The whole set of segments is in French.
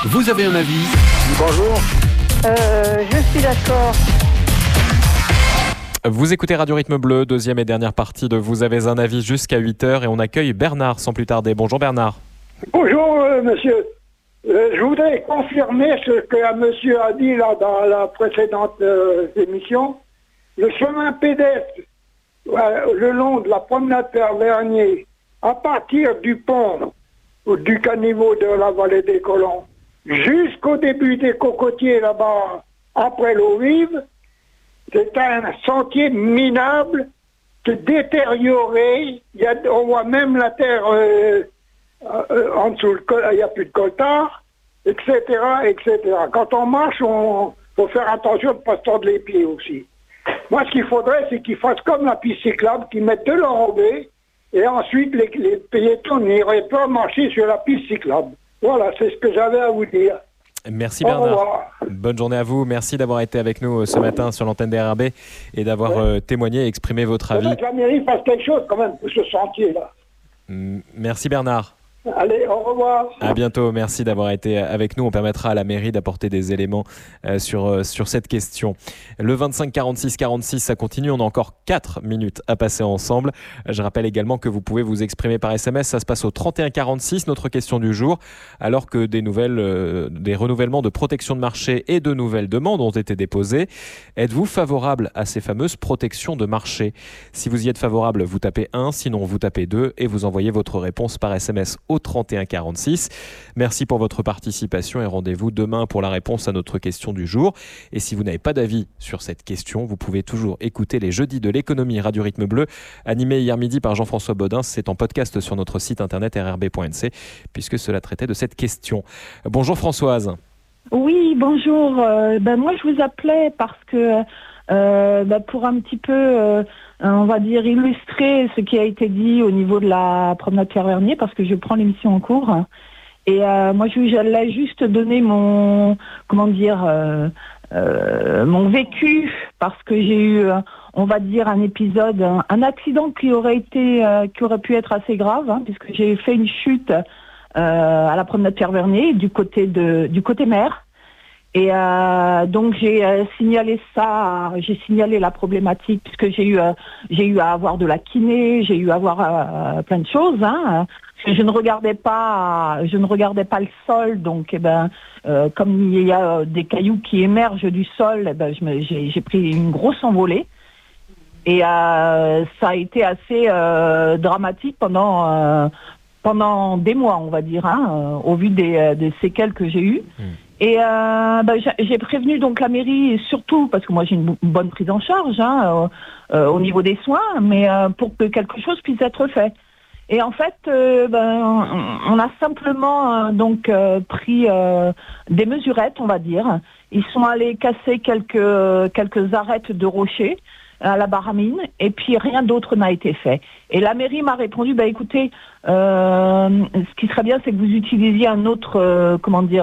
Vous avez un avis? Bonjour. Je suis d'accord. Vous écoutez Radio Rythme Bleu, deuxième et dernière partie de Vous avez un avis jusqu'à 8h et on accueille Bernard sans plus tarder. Bonjour Bernard. Bonjour monsieur. Je voudrais confirmer ce que monsieur a dit là dans la précédente émission. Le chemin pédestre le long de la promenade vers Vernier, à partir du pont ou du caniveau de la vallée des Colons, jusqu'au début des cocotiers là-bas, après l'eau vive, c'est un sentier minable, détérioré. On voit même la terre en dessous, il n'y a plus de coltard, etc., etc. Quand on marche, faut faire attention de ne pas se tordre les pieds aussi. Moi, ce qu'il faudrait, c'est qu'ils fassent comme la piste cyclable, qu'ils mettent de l'enrobé, et ensuite les piétons n'iraient pas marcher sur la piste cyclable. Voilà, c'est ce que j'avais à vous dire. Merci Bernard. Au revoir. Bonne journée à vous. Merci d'avoir été avec nous ce matin sur l'antenne des RRB et d'avoir témoigné et exprimé votre avis. Que la mairie fasse quelque chose quand même pour ce sentier-là. Merci Bernard. Allez, au revoir. À bientôt, merci d'avoir été avec nous. On permettra à la mairie d'apporter des éléments sur cette question. Le 25 46 46, ça continue. On a encore 4 minutes à passer ensemble. Je rappelle également que vous pouvez vous exprimer par SMS. Ça se passe au 31 46, notre question du jour. Alors que des renouvellements de protection de marché et de nouvelles demandes ont été déposées. Êtes-vous favorable à ces fameuses protections de marché? Si vous y êtes favorable, vous tapez 1, sinon vous tapez 2 et vous envoyez votre réponse par SMS au 31 46. Merci pour votre participation et rendez-vous demain pour la réponse à notre question du jour. Et si vous n'avez pas d'avis sur cette question, vous pouvez toujours écouter les jeudis de l'économie Radio Rythme Bleu, animé hier midi par Jean-François Bodin. C'est en podcast sur notre site internet rrb.nc, puisque cela traitait de cette question. Bonjour Françoise. Oui, bonjour. Moi, je vous appelais parce que pour un petit peu, on va dire, illustrer ce qui a été dit au niveau de la promenade Pierre Vernier, parce que je prends l'émission en cours. Et moi, j'allais juste donner mon vécu, parce que j'ai eu, on va dire, un épisode, un accident qui aurait pu être assez grave, puisque j'ai fait une chute à la promenade Pierre Vernier du côté mer. Et donc j'ai signalé la problématique, puisque j'ai eu à avoir de la kiné, j'ai eu à avoir plein de choses. Je ne regardais pas le sol, donc comme il y a des cailloux qui émergent du sol, j'ai pris une grosse envolée. Et ça a été assez dramatique pendant des mois, on va dire, au vu des séquelles que j'ai eues. Et j'ai prévenu donc la mairie, surtout parce que moi j'ai une bonne prise en charge au niveau des soins, mais pour que quelque chose puisse être fait. Et en fait, on a simplement pris des mesurettes, on va dire. Ils sont allés casser quelques arêtes de rochers à la baramine, et puis rien d'autre n'a été fait. Et la mairie m'a répondu, écoutez, ce qui serait bien, c'est que vous utilisiez un autre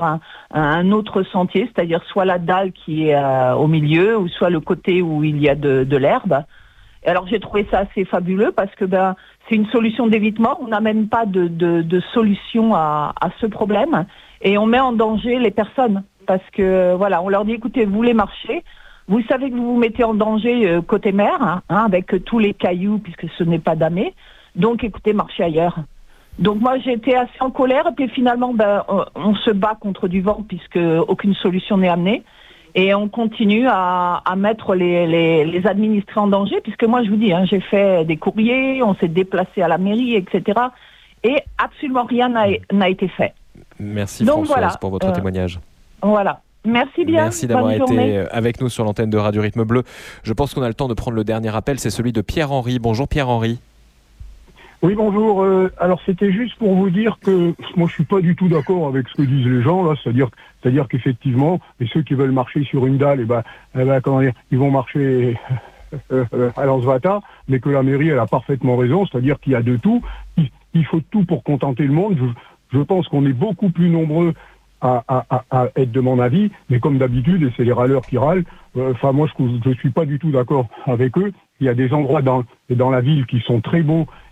sentier, c'est-à-dire soit la dalle qui est au milieu, ou soit le côté où il y a de l'herbe. Et alors j'ai trouvé ça assez fabuleux, parce que c'est une solution d'évitement. On n'amène pas de solution à ce problème, et on met en danger les personnes, parce que on leur dit, écoutez, vous voulez marcher, vous savez que vous vous mettez en danger côté mer, avec tous les cailloux, puisque ce n'est pas damé. Donc, écoutez, marchez ailleurs. Donc, moi, j'étais assez en colère. Et puis, finalement, on se bat contre du vent, puisque aucune solution n'est amenée. Et on continue à mettre les administrés en danger, puisque moi, je vous dis, j'ai fait des courriers, on s'est déplacé à la mairie, etc. Et absolument rien n'a été fait. Merci Françoise pour votre témoignage. Voilà. Merci bien. Merci d'avoir été avec nous sur l'antenne de Radio Rythme Bleu. Je pense qu'on a le temps de prendre le dernier appel, c'est celui de Pierre-Henri. Bonjour Pierre-Henri. Oui, bonjour. Alors c'était juste pour vous dire que moi je suis pas du tout d'accord avec ce que disent les gens là, c'est-à-dire qu'effectivement, et ceux qui veulent marcher sur une dalle, ils vont marcher à l'Ansvata, mais que la mairie elle a parfaitement raison, c'est-à-dire qu'il y a de tout, il faut tout pour contenter le monde. Je pense qu'on est beaucoup plus nombreux à être de mon avis, mais comme d'habitude, et c'est les râleurs qui râlent, moi je suis pas du tout d'accord avec eux. Il y a des endroits dans la ville qui sont très beaux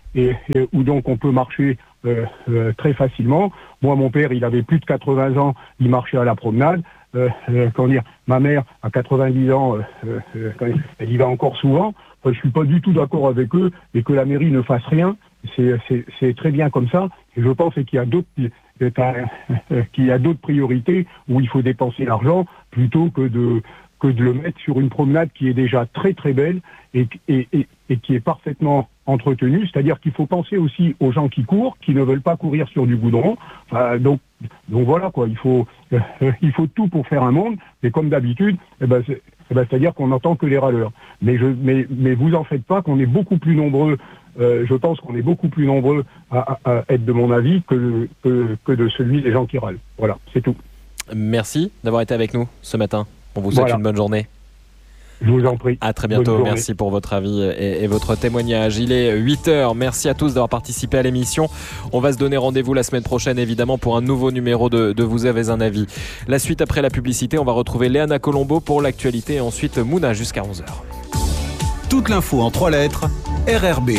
où donc on peut marcher très facilement. Moi, mon père, il avait plus de 80 ans, il marchait à la promenade. Ma mère, à 90 ans, elle y va encore souvent. Je suis pas du tout d'accord avec eux et que la mairie ne fasse rien. C'est très bien comme ça. Et je pense qu'il y a d'autres priorités où il faut dépenser l'argent plutôt que de le mettre sur une promenade qui est déjà très très belle et qui est parfaitement entretenue. C'est-à-dire qu'il faut penser aussi aux gens qui courent, qui ne veulent pas courir sur du goudron. Donc voilà quoi. Il faut tout pour faire un monde. Et comme d'habitude, c'est-à-dire qu'on n'entend que les râleurs. Mais vous en faites pas, qu'on est beaucoup plus nombreux. Je pense qu'on est beaucoup plus nombreux à être de mon avis que de celui des gens qui râlent. Voilà, c'est tout. Merci d'avoir été avec nous ce matin. On vous souhaite une bonne journée. Je vous en prie. À très bientôt. Merci pour votre avis et votre témoignage. Il est 8h. Merci à tous d'avoir participé à l'émission. On va se donner rendez-vous la semaine prochaine, évidemment, pour un nouveau numéro de Vous avez un avis. La suite après la publicité, on va retrouver Léana Colombo pour l'actualité et ensuite Mouna jusqu'à 11h. Toute l'info en 3 lettres, RRB.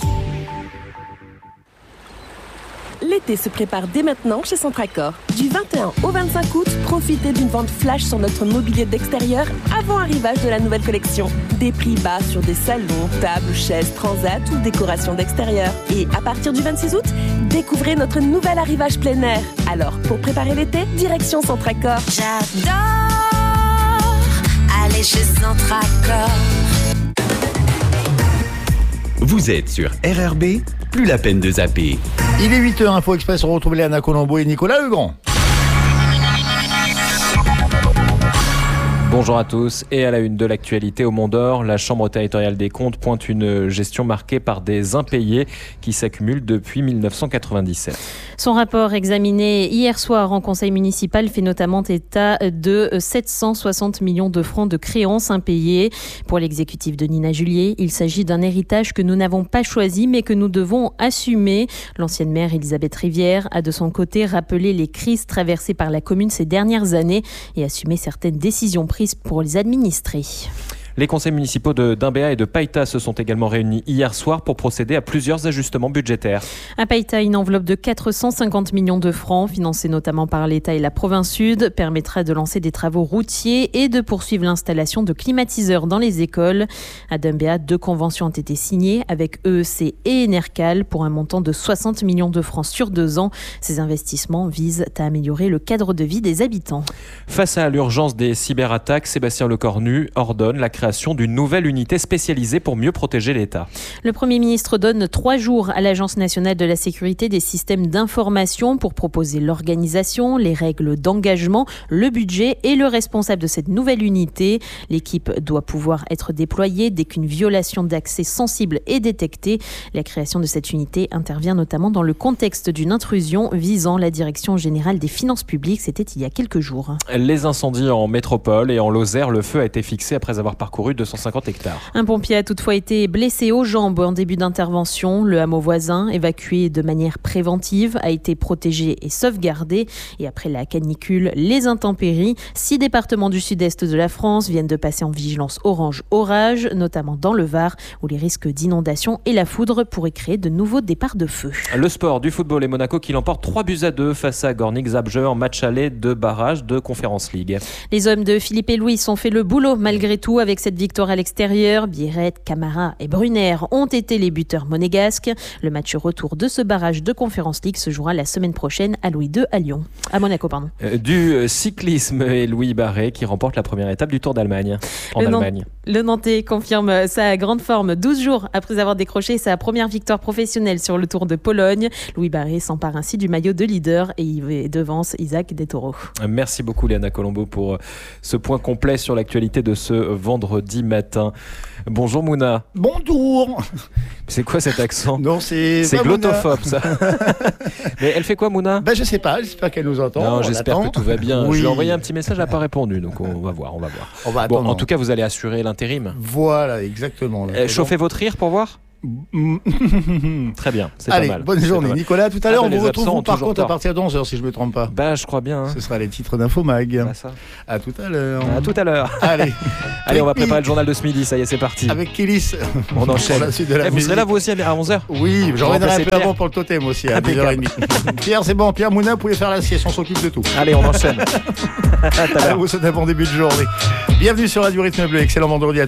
L'été se prépare dès maintenant chez Centracor. Du 21 au 25 août, profitez d'une vente flash sur notre mobilier d'extérieur avant arrivage de la nouvelle collection. Des prix bas sur des salons, tables, chaises, transats ou décorations d'extérieur. Et à partir du 26 août, découvrez notre nouvel arrivage plein air. Alors, pour préparer l'été, direction Centracor. J'adore aller chez Centracor. Vous êtes sur RRB, plus la peine de zapper. Il est 8h, Info Express, on retrouve Léana Colombo et Nicolas Legrand. Bonjour à tous et à la une de l'actualité au Mont d'Or, la Chambre territoriale des comptes pointe une gestion marquée par des impayés qui s'accumulent depuis 1997. Son rapport examiné hier soir en conseil municipal fait notamment état de 760 millions de francs de créances impayées. Pour l'exécutif de Nina Julier, il s'agit d'un héritage que nous n'avons pas choisi mais que nous devons assumer. L'ancienne maire Elisabeth Rivière a de son côté rappelé les crises traversées par la commune ces dernières années et assumé certaines décisions prises pour les administrés. Les conseils municipaux de Dimbéa et de Païta se sont également réunis hier soir pour procéder à plusieurs ajustements budgétaires. À Païta, une enveloppe de 450 millions de francs, financée notamment par l'État et la province sud, permettra de lancer des travaux routiers et de poursuivre l'installation de climatiseurs dans les écoles. À Dimbéa, 2 conventions ont été signées avec EEC et Enercal pour un montant de 60 millions de francs sur 2 ans. Ces investissements visent à améliorer le cadre de vie des habitants. Face à l'urgence des cyberattaques, Sébastien Lecornu ordonne la création d'une nouvelle unité spécialisée pour mieux protéger l'État. Le Premier ministre donne 3 jours à l'Agence nationale de la sécurité des systèmes d'information pour proposer l'organisation, les règles d'engagement, le budget et le responsable de cette nouvelle unité. L'équipe doit pouvoir être déployée dès qu'une violation d'accès sensible est détectée. La création de cette unité intervient notamment dans le contexte d'une intrusion visant la Direction générale des finances publiques. C'était il y a quelques jours. Les incendies en métropole et en Lozère, le feu a été fixé après avoir parcouru 250 hectares. Un pompier a toutefois été blessé aux jambes en début d'intervention. Le hameau voisin, évacué de manière préventive, a été protégé et sauvegardé. Et après la canicule, les intempéries, 6 départements du sud-est de la France viennent de passer en vigilance orange orage, notamment dans le Var, où les risques d'inondation et la foudre pourraient créer de nouveaux départs de feu. Le sport, du football et Monaco qui l'emporte 3-2 face à Gornik Zabrze en match aller de barrage de Conference League. Les hommes de Philippe et Louis ont fait le boulot malgré tout avec cette victoire à l'extérieur. Biret, Camara et Brunner ont été les buteurs monégasques. Le match retour de ce barrage de Conference League se jouera la semaine prochaine à Louis II à Lyon. À Monaco, pardon. Du cyclisme et Louis Barret qui remporte la première étape du Tour d'Allemagne. Le Nantais confirme sa grande forme 12 jours après avoir décroché sa première victoire professionnelle sur le Tour de Pologne. Louis Barret s'empare ainsi du maillot de leader et il devance Isaac Detoro. Merci beaucoup Léana Colombo pour ce point complet sur l'actualité de ce vendredi matin. Bonjour Mouna. Bonjour. C'est quoi cet accent? Non, c'est glottophobe ça. Mais elle fait quoi Mouna? Je sais pas, j'espère qu'elle nous entend. Non, j'espère que tout va bien. Oui. Je lui ai envoyé un petit message, elle n'a pas répondu, donc on va voir. On va attendre. En tout cas, vous allez assurer l'intérim. Voilà, exactement. Chauffez votre rire pour voir. Très bien, c'est Allez, pas mal. bonne journée. Nicolas, à tout à l'heure, on vous retrouve par contre à partir de 11h si je ne me trompe pas. Bah, je crois bien. Ce sera les titres d'Infomag. Bah, ça. À tout à l'heure. À tout à l'heure. Allez. Allez, on va préparer le journal de ce midi, ça y est, c'est parti. Avec Kélis. On enchaîne. Vous serez là vous aussi à 11h? Oui, j'en reviendrai un peu avant pour le totem aussi, à 10h30. Pierre, c'est bon. Pierre Mouna, vous pouvez faire la sieste, on s'occupe de tout. Allez, on enchaîne. Allez, vous souhaite un bon début de journée. Bienvenue sur Radio Rythme Bleu. Excellent vendredi à tous.